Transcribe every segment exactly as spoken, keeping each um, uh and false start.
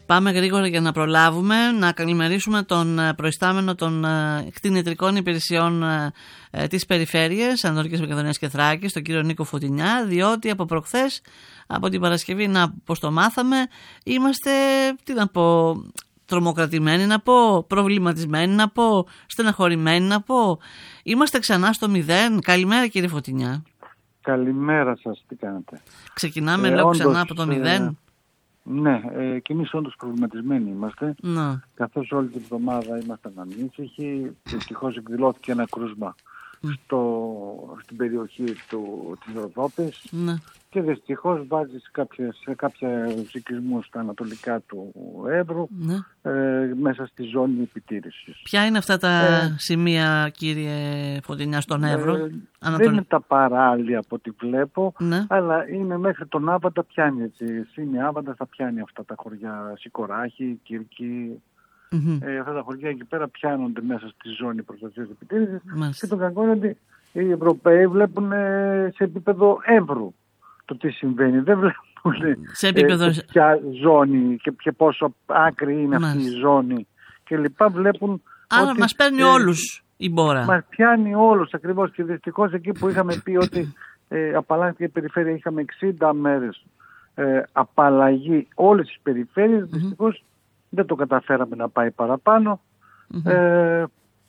Πάμε γρήγορα για να προλάβουμε να καλημερίσουμε τον προϊστάμενο των κτηνιατρικών υπηρεσιών ε, της περιφέρειας Ανατολικής Μακεδονίας και Θράκης, τον κύριο Νίκο Φωτεινιά, διότι από προχθές, από την Παρασκευή, να πώς το μάθαμε, είμαστε, τι να πω, τρομοκρατημένοι να πω, προβληματισμένοι να πω, στεναχωρημένοι να πω. Είμαστε ξανά στο μηδέν. Καλημέρα κύριε Φωτεινιά. Καλημέρα σας, τι κάνετε? Ξεκινάμε ε, λέω όντως, ξανά από το μηδέν. Ε, ναι, ε, και εμείς όντως προβληματισμένοι είμαστε. Να. Καθώς όλη την εβδομάδα ήμασταν ανήσυχοι. Δυστυχώς εκδηλώθηκε ένα κρούσμα στο, στην περιοχή του, της Ροδόπης. Ναι. Και δυστυχώς βάζει σε κάποια οικισμούς στα ανατολικά του Εύρου, ναι. ε, μέσα στη ζώνη επιτήρησης. Ποια είναι αυτά τα ε, σημεία, κύριε Φωτεινιά, στον Εύρο? Ε, Ανατολ... Δεν είναι τα παράλια από ό,τι βλέπω, ναι. αλλά είναι μέχρι τον Άβαντα πιάνει έτσι. Σύμη Άβαντα θα πιάνει αυτά τα χωριά, Σικοράχη, Κύρκη. Mm-hmm. Ε, αυτά τα χωριά εκεί πέρα πιάνονται μέσα στη ζώνη προστασίας επιτήρησης. Mm-hmm. Και το κακό είναι ότι οι Ευρωπαίοι βλέπουν ε, σε επίπεδο Εύρου το τι συμβαίνει. Δεν βλέπουν σε επίπεδο... ε, ποια ζώνη και, και πόσο άκρη είναι αυτή η ζώνη και λοιπά. Βλέπουν. Άρα ότι, μας παίρνει ε, όλους η μπόρα. Μας πιάνει όλους ακριβώς, και δυστυχώς εκεί που είχαμε πει ότι ε, απαλλάχθηκε η περιφέρεια, είχαμε εξήντα μέρες ε, απαλλαγή όλες τις περιφέρειες, mm-hmm. δυστυχώς δεν το καταφέραμε να πάει παραπάνω. Mm-hmm. Ε,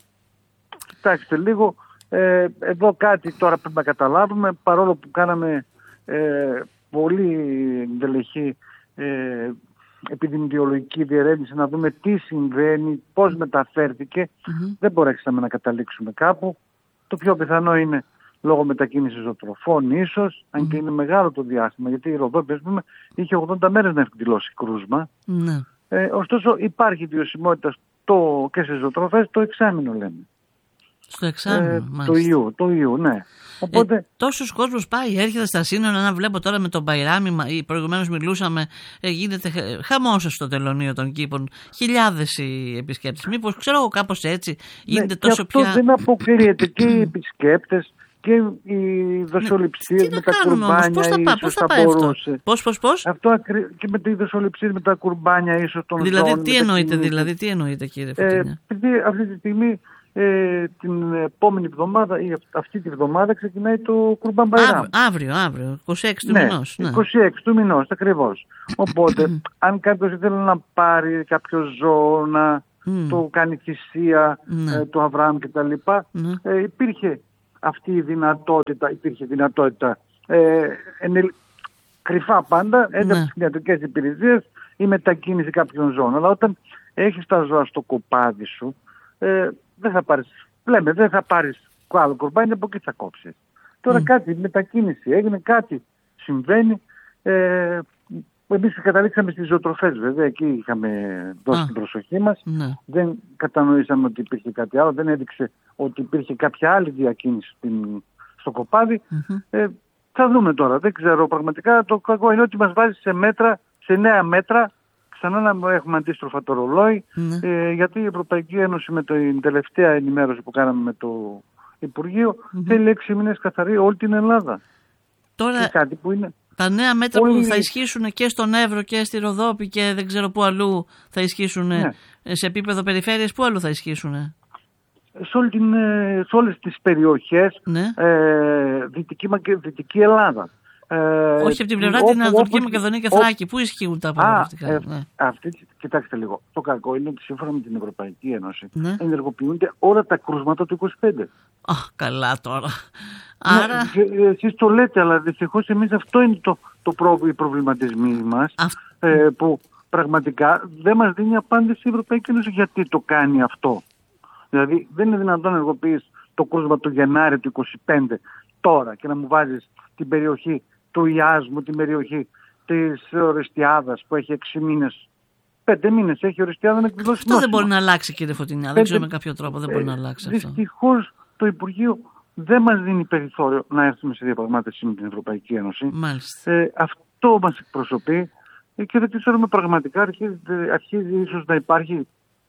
κοιτάξτε λίγο, ε, εδώ κάτι τώρα πρέπει να καταλάβουμε, παρόλο που κάναμε Ε, πολύ ενδελεχή ε, επιδημιολογική διερεύνηση να δούμε τι συμβαίνει, πώς μεταφέρθηκε, mm-hmm. δεν μπορέσαμε να καταλήξουμε κάπου. Το πιο πιθανό είναι λόγω μετακίνησης ζωοτροφών ίσως, mm-hmm. αν και είναι μεγάλο το διάστημα, γιατί η Ροδόπη, ας πούμε, είχε ογδόντα μέρες να εκδηλώσει κρούσμα. Mm-hmm. Ε, ωστόσο υπάρχει βιωσιμότητα στο, και σε ζωοτροφές, το εξάμηνο λέμε. Στο εξάμηνο, ε, μάλιστα. Το ιού, το ιού, ναι. Οπότε... Ε, τόσος κόσμος πάει, έρχεται στα σύνορα, να βλέπω τώρα με τον Μπαϊράμι, προηγουμένως μιλούσαμε, ε, γίνεται χαμός στο τελωνείο των κήπων, χιλιάδες οι επισκέπτες. Μήπως, ξέρω εγώ, κάπως έτσι γίνεται ναι, τόσο και αυτό πια... δεν αποκλείεται και οι επισκέπτες και οι δοσοληψίες ναι, με τα κουρμπάνια όμως, πώς ίσως θα, θα μπορούσε. Πώς, πώς, πώς. Αυτό ακρι... και με τις δοσοληψίες με τα κουρμπάνια ίσως των δηλαδή, ζώων. Τι εννοείται, δηλαδή, τι εννοείται κύριε Φωτεινιά? Ε, αυτή τη στιγμή Ε, την επόμενη εβδομάδα ή αυτή τη εβδομάδα ξεκινάει το Κουρμπάν Μπαϊράμ. Αύριο, αύριο, είκοσι έξι του ναι, μηνός. Ναι, είκοσι έξι του μηνός ακριβώς. Οπότε, αν κάποιος ήθελε να πάρει κάποιο ζώο, να mm. το κάνει θυσία, mm. ε, του Αβραάμ κτλ. Mm. Ε, υπήρχε αυτή η δυνατότητα, υπήρχε δυνατότητα ε, ενελ... κρυφά πάντα, ένταξη στις κτηνιατρικές υπηρεσίες ή μετακίνηση κάποιων ζώων. Αλλά όταν έχεις τα ζώα στο κοπάδι σου, ε, δεν θα πάρεις, λέμε, δεν θα πάρεις άλλο κουρμπάνι, από εκεί θα κόψεις. Τώρα mm. κάτι, μετακίνηση έγινε, κάτι συμβαίνει. Ε, εμείς καταλήξαμε στις ζωοτροφές βέβαια, εκεί είχαμε δώσει ah. την προσοχή μας. Mm. Δεν κατανοήσαμε ότι υπήρχε κάτι άλλο, δεν έδειξε ότι υπήρχε κάποια άλλη διακίνηση στην, στο κοπάδι. Mm-hmm. Ε, θα δούμε τώρα, δεν ξέρω πραγματικά. Το κακό είναι ότι μας βάζει σε μέτρα, σε νέα μέτρα, ξανά να έχουμε αντίστροφα το ρολόι, ναι. ε, γιατί η Ευρωπαϊκή Ένωση με την τελευταία ενημέρωση που κάναμε με το Υπουργείο mm-hmm. θέλει έξι μήνες καθαρή όλη την Ελλάδα. Τώρα και κάτι που είναι... τα νέα μέτρα όλοι... που θα ισχύσουν και στον Εύρο και στη Ροδόπη και δεν ξέρω πού αλλού θα ισχύσουν, ναι. σε επίπεδο περιφέρειας, πού αλλού θα ισχύσουν? Σε, όλη την, σε όλες τις περιοχές, ναι. ε, δυτική, δυτική Ελλάδα. Ε, Όχι από την πλευρά την Ανατολική Μακεδονία και Θράκη. Πού ισχύουν τα απαγορευτικά? Ε, ναι. Αυτή, κοιτάξτε λίγο. Το κακό είναι ότι σύμφωνα με την Ευρωπαϊκή Ένωση ναι. ενεργοποιούνται όλα τα κρούσματα του είκοσι πέντε. Αχ, καλά τώρα. Ναι, Άρα... Εσείς το λέτε, αλλά δυστυχώς εμείς αυτό είναι το, το προ, οι προβληματισμοί μας. Α... Ε, που πραγματικά δεν μας δίνει απάντηση η Ευρωπαϊκή Ένωση γιατί το κάνει αυτό. Δηλαδή δεν είναι δυνατόν να ενεργοποιείς το κρούσμα του Γενάρη του είκοσι πέντε τώρα και να μου βάζεις την περιοχή του Ιάσμου, την περιοχή της Ορεστιάδας που έχει έξι μήνες, πέντε μήνες έχει Ορεστιάδα να εκδηλώσει. Αυτό δεν μπορεί να αλλάξει κύριε Φωτεινιά, πέντε... δεν ξέρω με κάποιο τρόπο δεν μπορεί ε, να αλλάξει αυτό. Δυστυχώς το Υπουργείο δεν μας δίνει περιθώριο να έρθουμε σε διαπραγμάτευση με την Ευρωπαϊκή Ένωση. Μάλιστα. Ε, αυτό μας εκπροσωπεί και δεν ξέρουμε πραγματικά, αρχίζει, αρχίζει ίσως να υπάρχει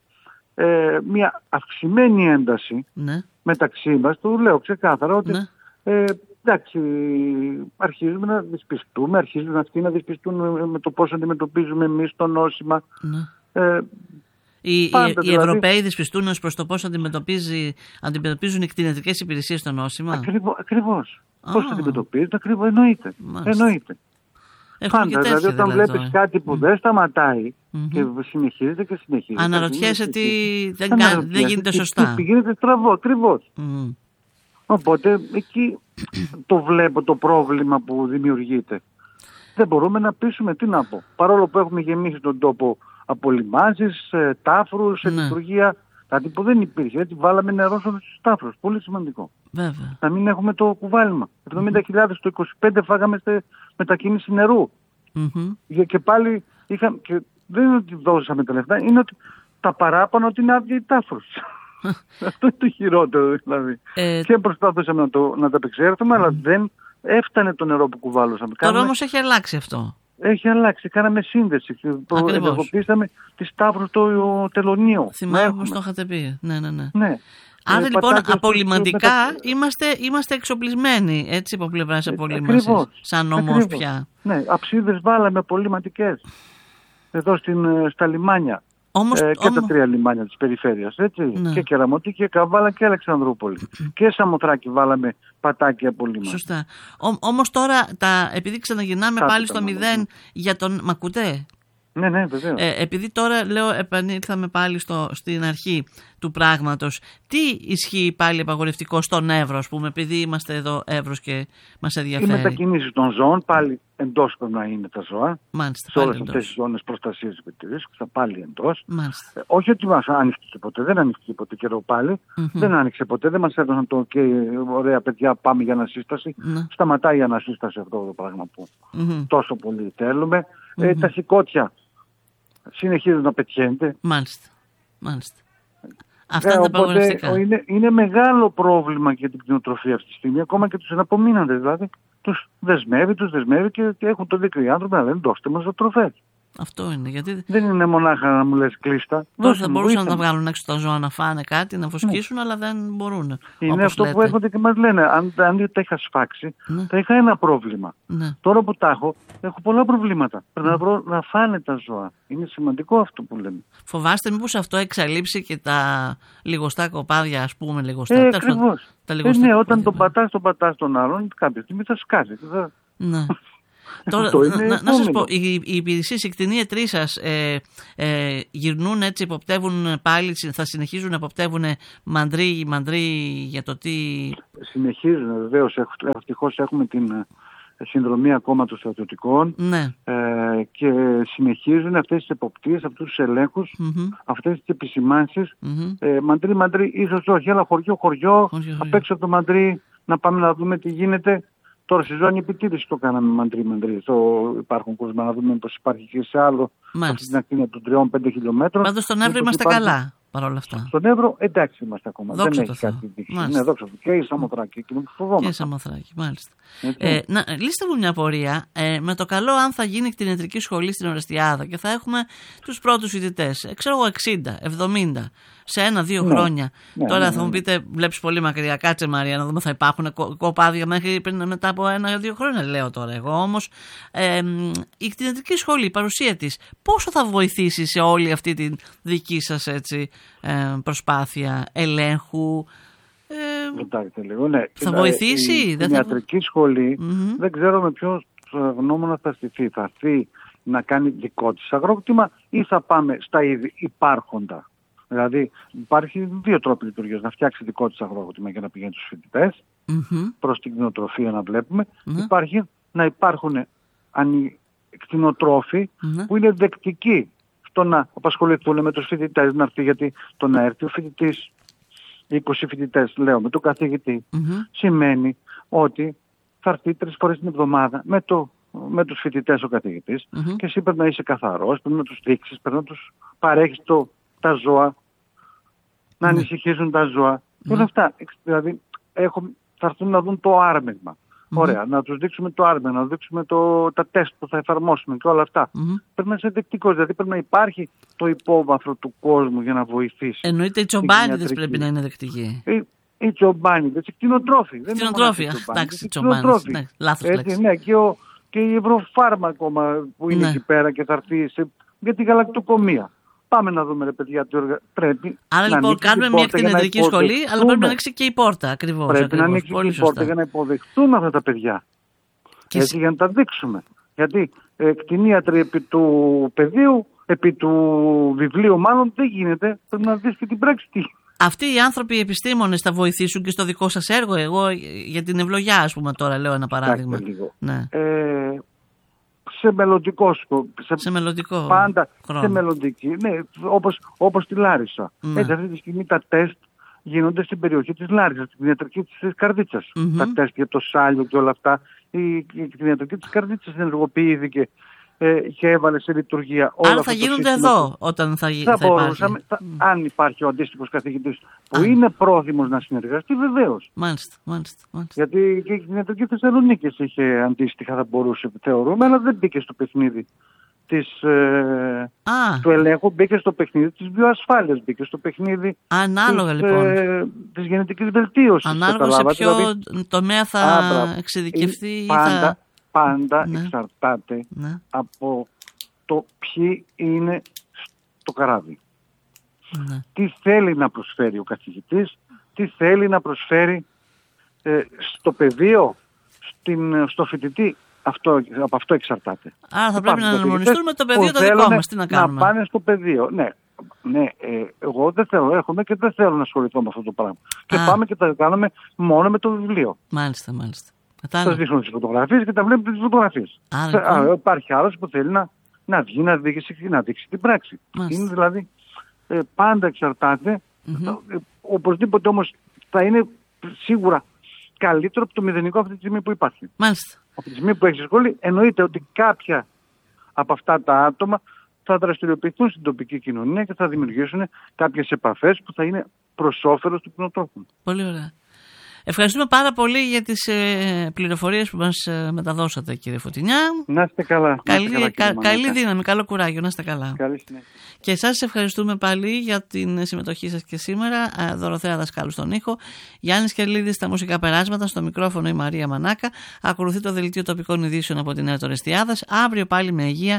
ε, μια αυξημένη ένταση ναι. μεταξύ μας. Το λέω ξεκάθαρα ότι ναι. ε, εντάξει, αρχίζουμε να δυσπιστούμε, αρχίζουν αυτοί να δυσπιστούν με το πώς αντιμετωπίζουμε εμείς το νόσημα. Ναι. Ε, οι, πάντα, οι, οι δηλαδή, Ευρωπαίοι δυσπιστούν ως προς το πώς αντιμετωπίζουν οι κτηνιατρικές υπηρεσίες το νόσημα. Ακριβώς. ακριβώς. Πώς αντιμετωπίζουν, ακριβώς, εννοείται. εννοείται. Πάντα, δηλαδή όταν δηλαδή, βλέπεις κάτι που mm. δεν σταματάει mm-hmm. και συνεχίζεται και συνεχίζεται. Αναρωτιέσαι τι δεν, δεν, δεν γίνεται σωστά. Τι γίνεται στραβό, ακριβώς. Mm. Οπότε εκεί το βλέπω το πρόβλημα που δημιουργείται. Δεν μπορούμε να πείσουμε, τι να πω. Παρόλο που έχουμε γεμίσει τον τόπο από λιμάνσεις, τάφρους, σε λειτουργία, κάτι που δεν υπήρχε. Έτσι βάλαμε νερό στους τάφρους. Πολύ σημαντικό. Βέβαια. Να μην έχουμε το κουβάλιμα. εβδομήντα χιλιάδες το είκοσι πέντε φάγαμε σε μετακίνηση νερού. Mm-hmm. Και πάλι είχαμε, και δεν είναι ότι δώσαμε τα λεφτά, είναι ότι τα παράπονα ότι είναι άδειοι τάφρους. Αυτό είναι το χειρότερο δηλαδή. Ε... Και προσπαθούσαμε να το, να το επεξέρθουμε, mm. αλλά δεν έφτανε το νερό που κουβάλωσαμε. Τώρα Κάναμε... όμως έχει αλλάξει αυτό. Έχει αλλάξει. Κάναμε σύνδεση. Ενεργοποιήσαμε τη Σταύρου το τελωνίο. Θυμάμαι πως το είχατε πει. Ναι, ναι, ναι. ναι. Άρα ε, λοιπόν απολυμαντικά είμαστε, είμαστε εξοπλισμένοι έτσι από πλευράς απολύμασης. Σαν νομός πια. Ναι, αψίδες βάλαμε απολυματικές. Εδώ στην, στα λιμάνια. Όμως, ε, και όμως... τα τρία λιμάνια της περιφέρειας, έτσι. Ναι. Και Κεραμωτή και Καβάλα και Αλεξανδρούπολη. Και Σαμοθράκη βάλαμε πατάκια απολύμαση. Σωστά. Ό, όμως τώρα, τα, επειδή ξαναγυρνάμε Κάτι πάλι στο μηδέν ναι. για τον Μακουτέ. Ναι, ναι, βεβαίως. Ε, επειδή τώρα, λέω, επανήλθαμε πάλι στο, στην αρχή του πράγματος, τι ισχύει πάλι απαγορευτικό στον Εύρο, ας πούμε, επειδή είμαστε εδώ Εύρος και μας ενδιαφέρει. Οι μετακινήσεις των ζώων, πάλι εντός πρέπει να είναι τα ζώα. Μάλιστα, σε όλες αυτές τις ζώνες προστασίας επιτηρήσεις, πάλι εντός. Μάλιστα. Ε, όχι ότι μας άνοιξε ποτέ, δεν άνοιξε ποτέ καιρό πάλι. Mm-hmm. Δεν άνοιξε ποτέ, δεν μας έδωσαν το και ωραία παιδιά πάμε για ανασύσταση. Mm-hmm. Σταματάει η ανασύσταση αυτό το πράγμα που mm-hmm. τόσο πολύ θέλουμε. Mm-hmm. Ε, τα σηκώτια συνεχίζουν να πετιένται. Μάλιστα. Μάλιστα. Αυτά ε, τα οπότε είναι, είναι μεγάλο πρόβλημα για την κτηνοτροφία αυτή τη στιγμή, ακόμα και τους εναπομείναντες. Δηλαδή τους δεσμεύει, τους δεσμεύει και, και έχουν το δίκιο οι άνθρωποι να λένε δώστε μας ζωοτροφές. Αυτό είναι. Γιατί... Δεν είναι μονάχα να μου λες κλείστα. Τώρα θα μπορούσαν να τα βγάλουν έξω τα ζώα να φάνε κάτι, να βοσκήσουν, ναι. αλλά δεν μπορούν. Είναι αυτό λέτε. Που έρχονται και μας λένε. Αν, αν τα είχα σφάξει, ναι. θα είχα ένα πρόβλημα. Ναι. Τώρα που τα έχω, έχω πολλά προβλήματα. Πρέπει να βρω να φάνε τα ζώα. Είναι σημαντικό αυτό που λέμε. Φοβάστε μήπως αυτό εξαλείψει και τα λιγοστά κοπάδια, ας πούμε, λιγοστά. Ε, ακριβώς. Ε, ναι, όταν τον πατάς, τον πατάς τον άλλον, κάποια στιγμή θα σκάσει. Θα... Ναι. Τώρα, να, να σας πω, οι, οι υπηρεσίες, οι κτηνίατροί σας ε, ε, γυρνούν έτσι, υποπτεύουν πάλι, θα συνεχίζουν να υποπτεύουν μαντρί, μαντρί για το τι... Συνεχίζουν βεβαίως, ευτυχώς έχουμε την συνδρομή ακόμα των στρατιωτικών ναι. ε, και συνεχίζουν αυτές τις εποπτείες, αυτούς τους ελέγχους, mm-hmm. αυτές τις επισημάνσεις. Mm-hmm. Ε, μαντρί, μαντρί, ίσως όχι, αλλά χωριό, χωριό, χωριό απ' έξω από το μαντρί, να πάμε να δούμε τι γίνεται. Τώρα στη ζώνη επιτήρηση το κάναμε μαντρί-μαντρί. Υπάρχουν κόσμα να δούμε πως υπάρχει και σε άλλο. Αυτή την ακτίνα των τριών πέντε χιλιόμετρων. Πάντως στον Εύρο είμαστε υπάρχει... καλά παρόλα αυτά. Στον Εύρο εντάξει είμαστε ακόμα. Δόξα δεν έχει κάτι δείξει. Ναι, δόξα τω. Και η Σαμοθράκη. Και, και η Σαμοθράκη, μάλιστα. Ε, να, λύστε μου μια απορία. Ε, με το καλό, αν θα γίνει κτηνιατρική σχολή στην Ορεστιάδα και θα έχουμε τους πρώτους φοιτητές, ε, ξέρω εγώ εξήντα, εβδομήντα, σε ένα-δύο ναι. χρόνια. Ναι, Τώρα ναι, ναι, θα μου πείτε, βλέπεις πολύ μακριά, κάτσε Μαρία, να δούμε θα υπάρχουν κοπάδια μέχρι πριν, μετά από ένα-δύο χρόνια, λέω τώρα εγώ. Όμως ε, η κτηνιατρική σχολή, η παρουσία της, πόσο θα βοηθήσει σε όλη αυτή τη δική σας έτσι, ε, προσπάθεια ελέγχου. Ε, Κοιτάξτε λίγο, ναι. Θα βοηθήσει. Η, η κτηνιατρική θα... σχολή mm-hmm. δεν ξέρω με ποιο γνώμονα θα στηθεί. Θα έρθει να κάνει δικό της αγρόκτημα ή θα πάμε στα ήδη υπάρχοντα. Δηλαδή υπάρχει δύο τρόποι λειτουργίας. Να φτιάξει δικό της αγρόκτημα για να πηγαίνει στους φοιτητές mm-hmm. προς την κτηνοτροφία να βλέπουμε. Mm-hmm. Υπάρχει να υπάρχουν κτηνοτρόφοι mm-hmm. που είναι δεκτικοί στο να απασχοληθούν με τους φοιτητές, να έρθει, γιατί το να έρθει ο φοιτητής, είκοσι φοιτητές λέω, με τον καθηγητή, mm-hmm. σημαίνει ότι θα έρθει τρεις φορές την εβδομάδα με, το, με τους φοιτητές ο καθηγητής mm-hmm. και εσύ πρέπει να είσαι καθαρός, πρέπει να τους δείξεις, πρέπει να τους παρέχεις το, τα ζώα, να mm-hmm. ανησυχίζουν τα ζώα mm-hmm. και όλα αυτά. Δηλαδή έχω, θα έρθουν να δουν το άρμεγμα. Mm-hmm. Ωραία, να τους δείξουμε το άρμεγμα, να δείξουμε το, τα τεστ που θα εφαρμόσουμε και όλα αυτά. Mm-hmm. Πρέπει να είσαι δεκτικός, δηλαδή πρέπει να υπάρχει το υπόβαθρο του κόσμου για να βοηθήσει. Εννοείται οι τσομπάνιδες πρέπει να είναι δεκτικοί. Ε, οι τσομπάνιδες, οι κτηνοτρόφοι. Κτηνοτρόφοι, εντάξει, τσομπάνιδες. Λάθος λέξη. Ναι, και, ο, και η Ευρωφάρμα ακόμα που είναι ναι. εκεί πέρα και θα έρθει σε, για τη γαλακτοκομεία. Πάμε να δούμε, ρε παιδιά, τι οργα... πρέπει. Άρα να λοιπόν κάνουμε μια κτηνιατρική σχολή, αλλά πρέπει να ανοίξει και η πόρτα. Ακριβώς. Πρέπει ακριβώς, να ανοίξει και η πόρτα για να υποδεχτούμε αυτά τα παιδιά. Και έτσι, για να τα δείξουμε. Γιατί ε, κτηνίατροι επί του πεδίου, επί του βιβλίου μάλλον δεν γίνεται. Πρέπει να δεις και την πράξη τι. Αυτοί οι άνθρωποι οι επιστήμονες θα βοηθήσουν και στο δικό σας έργο. Εγώ για την ευλογιά, ας πούμε, τώρα λέω ένα παράδειγμα. Ναι. Ε, σε μελλοντικό σκοπό. Σε, σε μελλοντικό πάντα χρόνο. Σε μελλοντική. Ναι, όπως, όπως στη Λάρισα. Ναι. Έτσι αυτή τη στιγμή τα τεστ γίνονται στην περιοχή της Λάρισσας, στην κτηνιατρική της Καρδίτσας. Mm-hmm. Τα τεστ για το σάλιο και όλα αυτά. Η, η κτηνιατρική της Καρδίτσας ενεργοποιήθηκε ε, και έβαλε σε λειτουργία όλα. Άρα θα γίνονται εδώ όταν θα, θα, θα υπάρχει. Θα, mm. Αν υπάρχει ο αντίστοιχος καθηγητής που ah. είναι πρόθυμος να συνεργαστεί, βεβαίως. Μάλιστα, μάλιστα, μάλιστα. Γιατί και η κτηνιατρική Θεσσαλονίκης είχε αντίστοιχα, θα μπορούσε, θεωρούμε, αλλά δεν μπήκε στο παιχνίδι της, ε, ah. του ελέγχου, μπήκε στο παιχνίδι της βιοασφάλειας, μπήκε στο παιχνίδι Ανάλογα, της, λοιπόν. ε, της γενετικής βελτίωσης. Ανάλογα σε ποιο δηλαδή, τομέα θα άμπρα, εξειδικευτεί ή πάντα, θα... Πάντα ναι. εξαρτάται ναι. από το ποιοι είναι στο καράβι. Ναι. Τι θέλει να προσφέρει ο καθηγητής, τι θέλει να προσφέρει ε, στο πεδίο, στην, στο φοιτητή. Αυτό, από αυτό εξαρτάται. Άρα θα πρέπει να αναμονιστούμε το πεδίο το δικό μας. Τι να κάνουμε. Να πάνε στο πεδίο. Ναι, ναι ε, εγώ δεν θέλω, έρχομαι και δεν θέλω να ασχοληθώ με αυτό το πράγμα. Και πάμε και τα κάνουμε μόνο με το βιβλίο. Μάλιστα, μάλιστα. Θα δείχνω τις φωτογραφίες και τα βλέπετε τις φωτογραφίες. Άρα, λοιπόν. Υπάρχει άλλος που θέλει να, να βγει να δείξει, να δείξει την πράξη. Μάλιστα. Είναι δηλαδή ε, πάντα εξαρτάται. Mm-hmm. Ε, οπωσδήποτε όμως θα είναι σίγουρα καλύτερο από το μηδενικό αυτή τη στιγμή που υπάρχει. Μάλιστα. Από τη στιγμή που έχει σχολή εννοείται ότι κάποια από αυτά τα άτομα θα δραστηριοποιηθούν στην τοπική κοινωνία και θα δημιουργήσουν κάποιες επαφές που θα είναι προς όφελος του κτηνοτρόφου. Πολύ ωραία. Ευχαριστούμε πάρα πολύ για τις ε, πληροφορίες που μας ε, μεταδώσατε, κύριε Φωτεινιά. Να είστε καλά. Καλή, να είστε καλά, κα, καλή δύναμη, καλό κουράγιο, να είστε καλά. Καλή συνέχεια. Και εσάς ευχαριστούμε πάλι για την συμμετοχή σας και σήμερα. Δωροθέα Δασκάλου στον ήχο, Γιάννης Κερλίδης στα μουσικά περάσματα, στο μικρόφωνο η Μαρία Μανάκα. Ακολουθεί το δελτίο τοπικών ειδήσεων από την Νέα Τορεστιάδας. Αύριο πάλι με υγεία